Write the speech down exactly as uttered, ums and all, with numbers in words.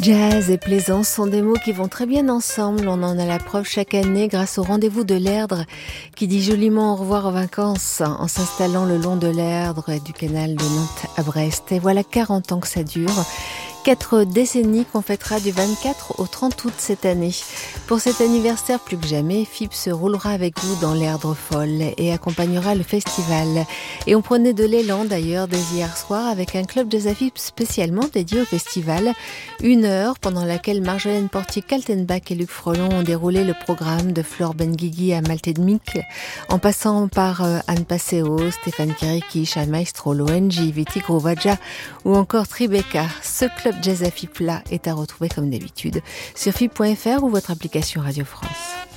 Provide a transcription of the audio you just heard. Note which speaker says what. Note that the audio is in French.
Speaker 1: Jazz et plaisance sont des mots qui vont très bien ensemble. On en a la preuve chaque année grâce au rendez-vous de l'Erdre qui dit joliment au revoir aux vacances en s'installant le long de l'Erdre et du canal de Nantes à Brest. Et voilà quarante ans que ça dure. Quatre décennies qu'on fêtera du vingt-quatre au trente août cette année. Pour cet anniversaire, plus que jamais, F I B se roulera avec vous dans l'Erdre folle et accompagnera le festival. Et on prenait de l'élan d'ailleurs dès hier soir avec un club jazz à F I B spécialement dédié au festival. Une heure pendant laquelle Marjolaine Portier-Kaltenbach et Luc Frelon ont déroulé le programme de Flore Benguigui à Malte de Mick, en passant par Anne Passeo, Stéphane Kirikish, Al Maestro, l'O N J, Viti Grovaja ou encore Tribeca. Ce club Jazz à F I B là est à retrouver comme d'habitude sur F I B point F R ou votre application Radio France.